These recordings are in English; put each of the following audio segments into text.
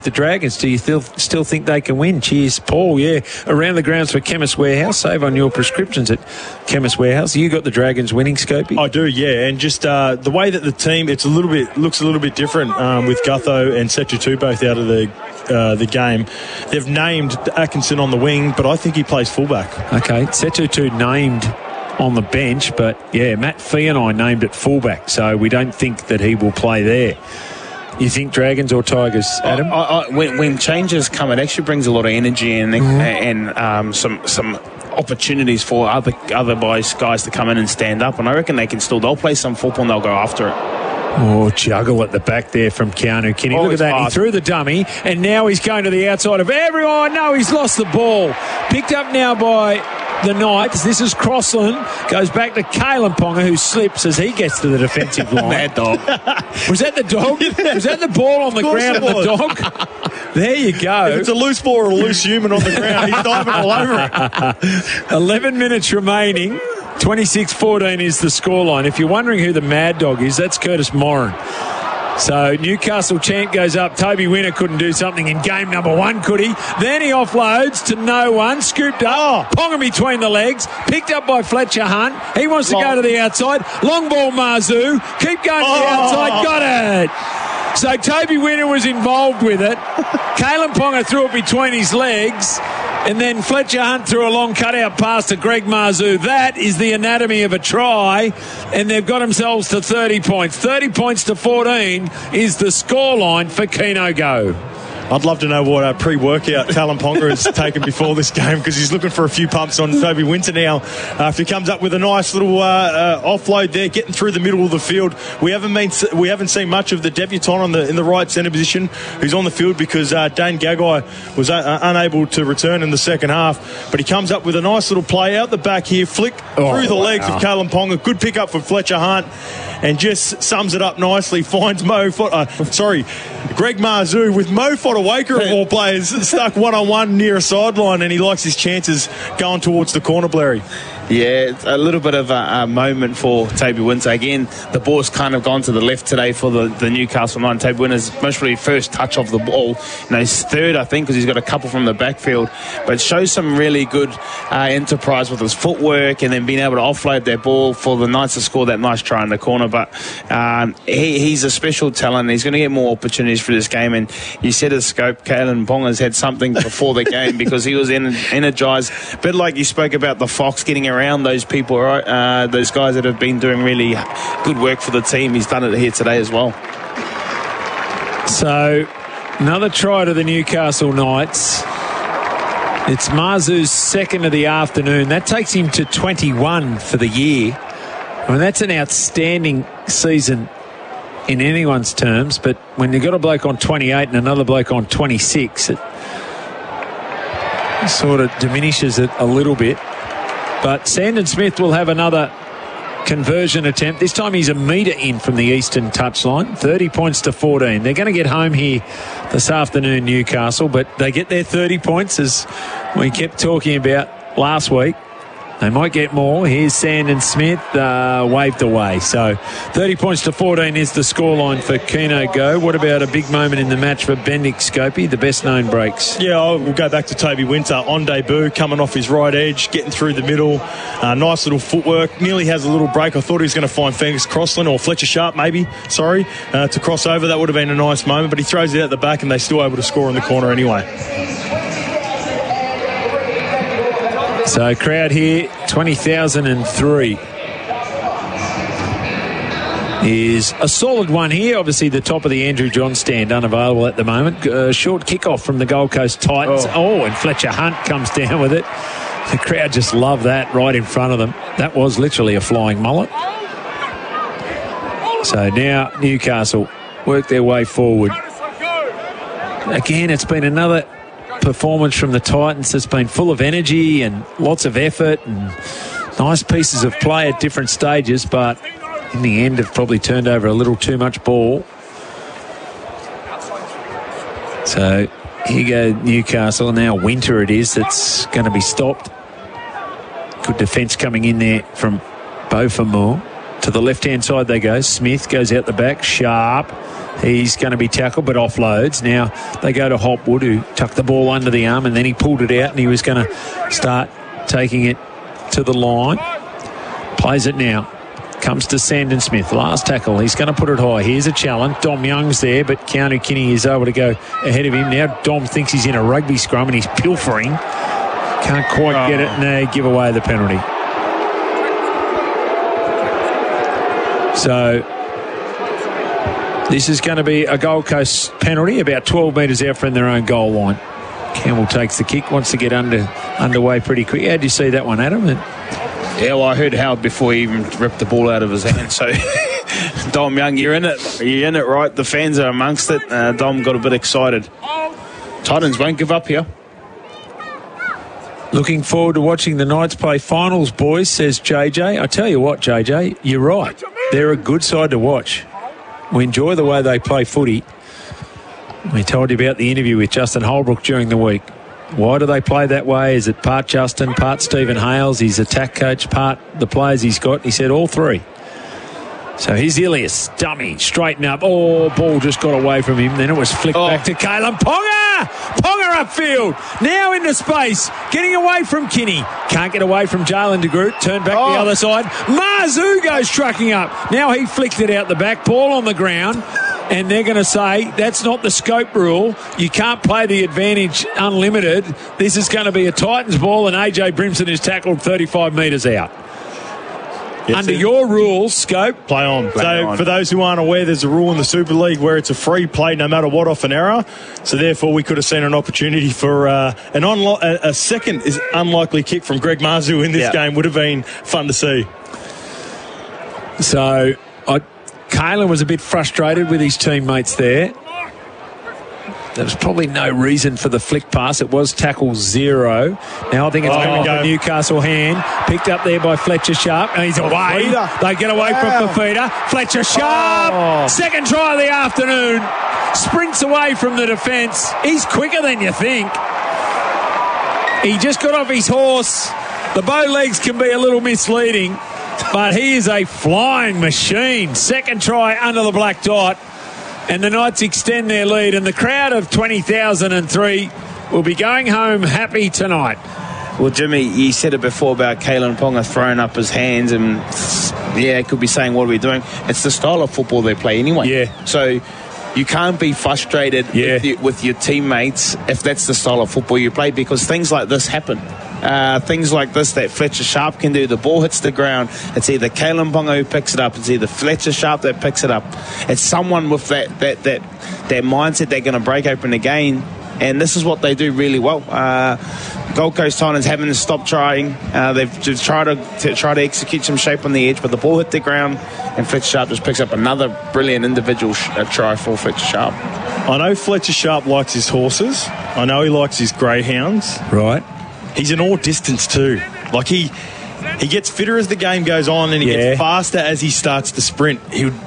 The Dragons, do you still think they can win? Cheers, Paul. Yeah, around the grounds for Chemist Warehouse. Save on your prescriptions at Chemist Warehouse. You got the Dragons winning, Scopey? I do, yeah. And just the way that the team, looks a little bit different with Gutho and Setutu both out of the game. They've named Atkinson on the wing, but I think he plays fullback. Okay, Setutu named on the bench, but yeah, Matt Fianai named at fullback, so we don't think that he will play there. You think Dragons or Tigers, Adam? When changes come, it actually brings a lot of energy and some opportunities for other guys to come in and stand up. And I reckon they'll play some football and they'll go after it. Oh, juggle at the back there from Keanu Kinney. Look at that. Fast. He threw the dummy, and now he's going to the outside of everyone. No, he's lost the ball. Picked up now by the Knights. This is Crossland. Goes back to Kalen Ponga, who slips as he gets to the defensive line. Mad dog. Was that the dog? Was that the ball on the ground of the dog? There you go. If it's a loose ball or a loose human on the ground, he's diving all over it. 11 minutes remaining. 26-14 is the scoreline. If you're wondering who the mad dog is, that's Curtis Moran. So Newcastle chant goes up. Toby Winner couldn't do something in game number one, could he? Then he offloads to no one. Scooped up. Ponga between the legs. Picked up by Fletcher Hunt. He wants to go to the outside. Long ball, Mazu. Keep going to the outside. Got it. So Toby Winner was involved with it. Kalen Ponga threw it between his legs. And then Fletcher Hunt threw a long cutout pass to Greg Mazu. That is the anatomy of a try. And they've got themselves to 30 points. 30 points to 14 is the scoreline for Keno Go. I'd love to know what pre-workout Kalen Ponga has taken before this game, because he's looking for a few pumps on Toby Winter now. After he comes up with a nice little offload there, getting through the middle of the field. We haven't seen much of the debutant in the right centre position, who's on the field because Dane Gagai was unable to return in the second half. But he comes up with a nice little play out the back here, flick through the legs of Kalen Ponga. Good pick up for Fletcher Hunt, and just sums it up nicely. Finds Greg Mazu with Mo Fodawaker of all players stuck one-on-one near a sideline, and he likes his chances going towards the corner, Blairy. Yeah, it's a little bit of a moment for Toby Winter. Again, the ball's kind of gone to the left today for the Newcastle Knights. Toby Winter's most probably first touch of the ball. He's third, I think, because he's got a couple from the backfield. But shows some really good enterprise with his footwork, and then being able to offload that ball for the Knights to score that nice try in the corner. But he's a special talent. He's going to get more opportunities for this game. And you said his scope, Kalen Ponga's had something before the game because he was energised. A bit like you spoke about the Fox getting around those people, right? Those guys that have been doing really good work for the team. He's done it here today as well. So another try to the Newcastle Knights. It's Mazu's second of the afternoon. That takes him to 21 for the year. I mean, that's an outstanding season in anyone's terms, but when you've got a bloke on 28 and another bloke on 26, it sort of diminishes it a little bit. But Sandon Smith will have another conversion attempt. This time he's a metre in from the eastern touchline. 30 points to 14. They're going to get home here this afternoon, Newcastle, but they get their 30 points, as we kept talking about last week. They might get more. Here's Sandon Smith waved away. So 30 points to 14 is the scoreline for Keno Go. What about a big moment in the match for Bendick Scopey, the best known breaks? Yeah, we'll go back to Toby Winter on debut, coming off his right edge, getting through the middle. Nice little footwork. Nearly has a little break. I thought he was going to find Fergus Crossland or Fletcher Sharp maybe, to cross over. That would have been a nice moment, but he throws it out the back and they're still able to score in the corner anyway. So crowd here, 20,003 is a solid one here. Obviously the top of the Andrew John stand unavailable at the moment. Short kickoff from the Gold Coast Titans. And Fletcher Hunt comes down with it. The crowd just love that right in front of them. That was literally a flying mullet. So now Newcastle work their way forward. Again, it's been another performance from the Titans that's been full of energy and lots of effort and nice pieces of play at different stages, but in the end have probably turned over a little too much ball. So here go Newcastle. Now Winter it is that's going to be stopped. Good defence coming in there from Beaufort. To the left-hand side they go. Smith goes out the back. Sharp. He's going to be tackled, but offloads. Now they go to Hopwood, who tucked the ball under the arm, and then he pulled it out, and he was going to start taking it to the line. Plays it now. Comes to Sandon Smith. Last tackle. He's going to put it high. Here's a challenge. Dom Young's there, but Keanu Kinney is able to go ahead of him. Now Dom thinks he's in a rugby scrum, and he's pilfering. Can't quite get it, and they give away the penalty. So this is going to be a Gold Coast penalty, about 12 metres out from their own goal line. Campbell takes the kick, wants to get underway pretty quick. How did you see that one, Adam? Yeah, well, I heard Howard before he even ripped the ball out of his hand. So, Dom Young, you're in it. You're in it, right? The fans are amongst it. Dom got a bit excited. Titans won't give up here. Looking forward to watching the Knights play finals, boys, says JJ. I tell you what, JJ, you're right. They're a good side to watch. We enjoy the way they play footy. We told you about the interview with Justin Holbrook during the week. Why do they play that way? Is it part Justin, part Stephen Hales, his attack coach, part the players he's got? He said all three. So here's Ilias, dummy, straighten up. Oh, ball just got away from him. Then it was flicked back to Kalen Ponga. Ponga upfield. Now into space. Getting away from Kinney. Can't get away from Jalen de Groot. Turn back the other side. Marzu goes trucking up. Now he flicked it out the back. Ball on the ground. And they're going to say, that's not the scope rule. You can't play the advantage unlimited. This is going to be a Titans ball, and AJ Brimson is tackled 35 metres out. Under your rules, scope, play on. For those who aren't aware, there's a rule in the Super League where it's a free play no matter what off an error. So therefore, we could have seen an opportunity for a second unlikely kick from Greg Marzu in this game. Would have been fun to see. So Kalen was a bit frustrated with his teammates there. There was probably no reason for the flick pass. It was tackle 0. Now I think it's coming off a Newcastle hand. Picked up there by Fletcher Sharp. And he's away. They get away from Fafita. Fletcher Sharp. Second try of the afternoon. Sprints away from the defence. He's quicker than you think. He just got off his horse. The bow legs can be a little misleading, but he is a flying machine. Second try under the black dot. And the Knights extend their lead, and the crowd of 20,003 will be going home happy tonight. Well, Jimmy, you said it before about Kalen Ponga throwing up his hands, and it could be saying, what are we doing? It's the style of football they play anyway. Yeah. So you can't be frustrated with your teammates if that's the style of football you play, because things like this happen. Things like this that Fletcher Sharp can do. The ball hits the ground. It's either Kalen Ponga who picks it up. It's either Fletcher Sharp that picks it up. It's someone with that mindset they're going to break open the game. And this is what they do really well. Gold Coast Titans haven't to stop trying. They've just tried to execute some shape on the edge, but the ball hit the ground, and Fletcher Sharp just picks up another brilliant individual try for Fletcher Sharp. I know Fletcher Sharp likes his horses. I know he likes his greyhounds. Right. He's an all distance too. Like he gets fitter as the game goes on, and he gets faster as he starts to sprint.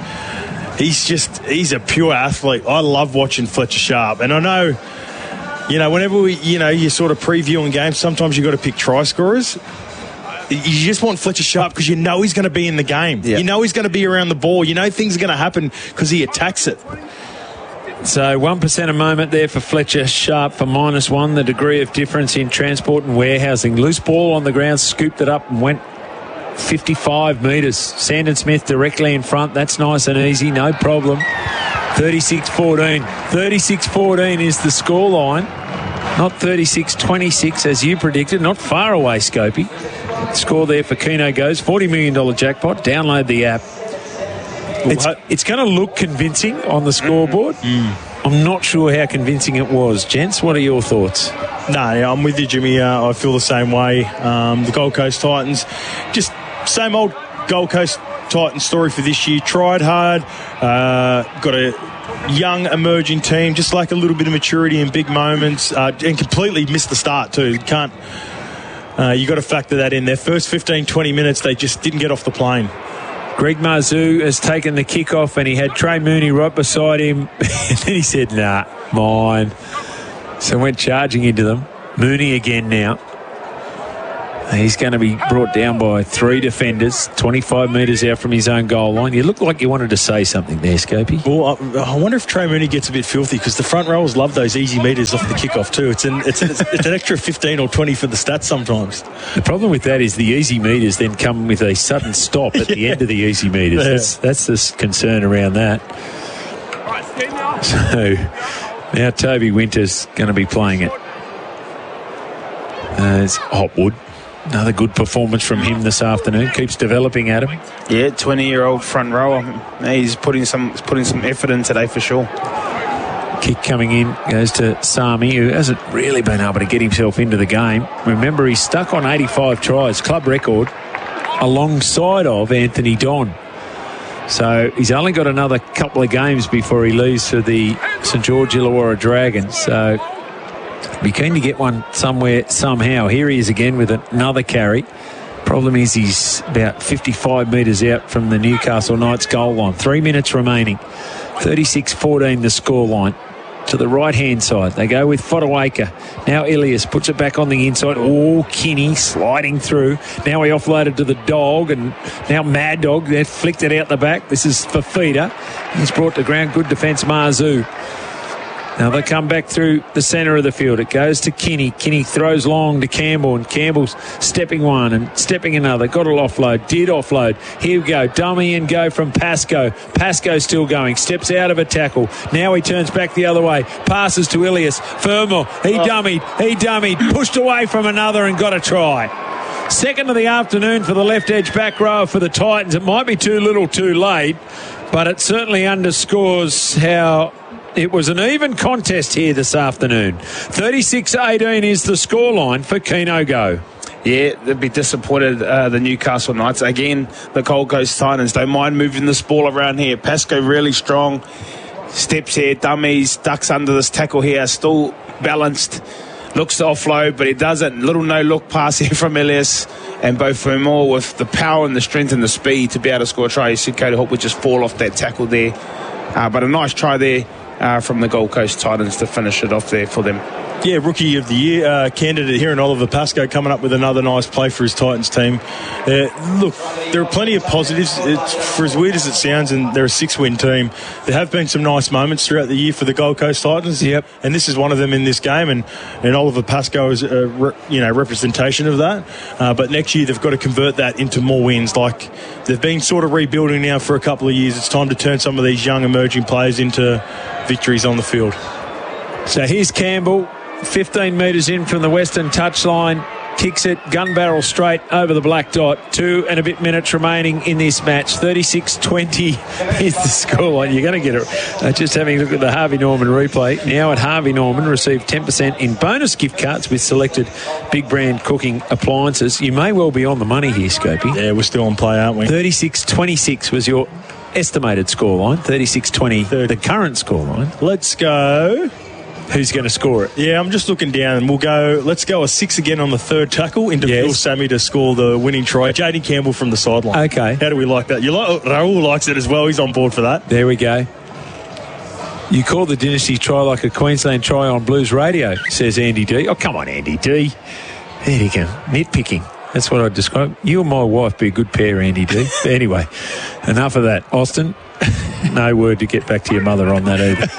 He's a pure athlete. I love watching Fletcher Sharp, and I know, whenever you're sort of previewing games, sometimes you've got to pick try scorers. You just want Fletcher Sharp because you know he's going to be in the game. Yeah. You know he's going to be around the ball. You know things are going to happen because he attacks it. So 1% a moment there for Fletcher Sharp for -1. The degree of difference in transport and warehousing. Loose ball on the ground, scooped it up and went 55 metres. Sandon Smith directly in front. That's nice and easy, no problem. 36-14. 36-14 is the scoreline. Not 36-26 as you predicted. Not far away, Scopey. Score there for Keno Goes. $40 million jackpot. Download the app. It's going to look convincing on the scoreboard. I'm not sure how convincing it was. Gents, what are your thoughts? No, I'm with you, Jimmy. I feel the same way. The Gold Coast Titans, just same old Gold Coast Titans story for this year. Tried hard, got a young emerging team, just like a little bit of maturity in big moments, and completely missed the start too. You got to factor that in. Their first 15-20 minutes, they just didn't get off the plane. Greg Marzu has taken the kickoff, and he had Trey Mooney right beside him. And then he said, nah, mine. So went charging into them. Mooney again now. He's going to be brought down by 3 defenders, 25 metres out from his own goal line. You look like you wanted to say something there, Scopey. Well, I wonder if Trey Mooney gets a bit filthy, because the front rowers love those easy metres off the kickoff too. It's an extra 15 or 20 for the stats sometimes. The problem with that is the easy metres then come with a sudden stop at the end of the easy metres. That's the concern around that. So now Toby Winter's going to be playing it. It's Hopwood. Another good performance from him this afternoon. Keeps developing, Adam. Yeah, 20-year-old front rower. He's putting some effort in today for sure. Kick coming in goes to Sami, who hasn't really been able to get himself into the game. Remember, he's stuck on 85 tries, club record, alongside of Anthony Don. So he's only got another couple of games before he leaves for the St George Illawarra Dragons. So be keen to get one somewhere, somehow. Here he is again with another carry. Problem is he's about 55 metres out from the Newcastle Knights goal line. 3 minutes remaining. 36-14 the scoreline. To the right-hand side, they go with Fotuaika. Now Ilias puts it back on the inside. Oh, Kinney sliding through. Now he offloaded to the Dog, and now Mad Dog. They've flicked it out the back. This is Fafita. He's brought to ground. Good defence, Marzu. Now they come back through the centre of the field. It goes to Kinney. Kinney throws long to Campbell, and Campbell's stepping one and stepping another. Got to offload. Did offload. Here we go. Dummy and go from Pascoe. Pascoe still going. Steps out of a tackle. Now he turns back the other way. Passes to Ilias. Fermor. He dummied. Pushed away from another and got a try. Second of the afternoon for the left edge back row for the Titans. It might be too little too late, but it certainly underscores how it was an even contest here this afternoon. 36-18 is the scoreline for Keno Go. Yeah, they'd be disappointed, the Newcastle Knights. Again, the Gold Coast Titans don't mind moving this ball around here. Pascoe really strong. Steps here, dummies, ducks under this tackle here. Still balanced. Looks to offload, but he doesn't. Little no-look pass here from Elias. And both Fermor with the power and the strength and the speed to be able to score a try. You see Cody Hope would just fall off that tackle there. But a nice try there. From the Gold Coast Titans to finish it off there for them. Yeah, Rookie of the Year candidate here in Oliver Pascoe coming up with another nice play for his Titans team. Look, there are plenty of positives. For as weird as it sounds, and they're a 6-win team, there have been some nice moments throughout the year for the Gold Coast Titans. Yep. And this is one of them in this game, and Oliver Pascoe is a representation of that. But next year they've got to convert that into more wins. Like, they've been sort of rebuilding now for a couple of years. It's time to turn some of these young emerging players into victories on the field. So here's Campbell, 15 metres in from the western touchline, kicks it gun barrel straight over the black dot. 2 and a bit minutes remaining in this match. 36-20 is the scoreline. You're going to get it. Just having a look at the Harvey Norman replay. Now at Harvey Norman, receive 10% in bonus gift cards with selected big brand cooking appliances. You may well be on the money here, Scopey. Yeah, we're still on play, aren't we? 36-26 was your estimated scoreline. 36-20 the current scoreline. Let's go. Who's going to score it? Yeah, I'm just looking down, and let's go a 6 again on the third tackle into Phil Sammy to score the winning try. Jaden Campbell from the sideline. Okay. How do we like that? Raul likes it as well. He's on board for that. There we go. You call the Dynasty try like a Queensland try on Blues Radio, says Andy D. Oh, come on, Andy D. There you go. Nitpicking. That's what I'd describe. You and my wife be a good pair, Andy D. Anyway, enough of that. Austin, no word to get back to your mother on that either.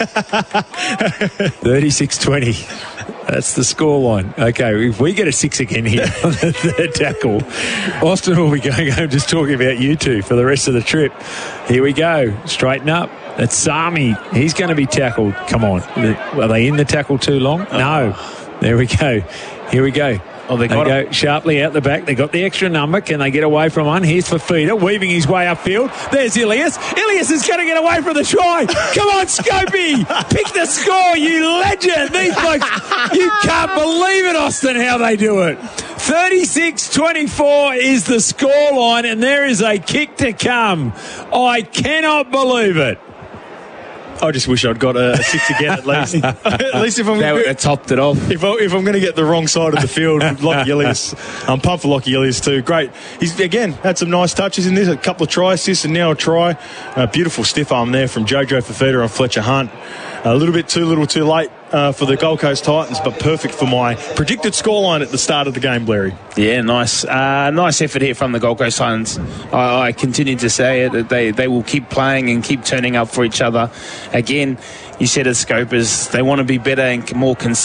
36-20. That's the scoreline. Okay, if we get a 6 again here on the third tackle, Austin will be going home just talking about you two for the rest of the trip. Here we go. Straighten up. That's Sami. He's going to be tackled. Come on. Are they in the tackle too long? No. There we go. Here we go. Oh, they go sharply out the back. They got the extra number. Can they get away from one? Here's Fafita weaving his way upfield. There's Ilias. Ilias is going to get away from the try. Come on, Scopey. Pick the score, you legend. These blokes, you can't believe it, Austin, how they do it. 36-24 is the scoreline, and there is a kick to come. I cannot believe it. I just wish I'd got a 6 again at least. At least if I'm topped it off. If I'm going to get the wrong side of the field, Lockie Ilias. I'm pumped for Lockie Ilias too. Great. He's again had some nice touches in this. A couple of try assists and now a try. A beautiful stiff arm there from Jojo Fafita on Fletcher Hunt. A little bit too little, too late. for the Gold Coast Titans, but perfect for my predicted scoreline at the start of the game, Blairy. Yeah, nice. Nice effort here from the Gold Coast Titans. I continue to say it, that they will keep playing and keep turning up for each other. Again, you said as Scopers, they want to be better and more consistent.